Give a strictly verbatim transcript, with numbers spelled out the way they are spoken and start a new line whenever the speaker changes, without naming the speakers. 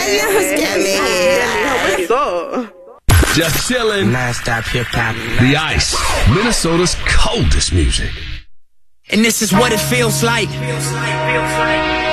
You scared me.
What's up?
Just chillin'.
Non-stop hip-hop.
The Ice, Minnesota's coldest music.
And this is what it feels like. Feels like, feels like.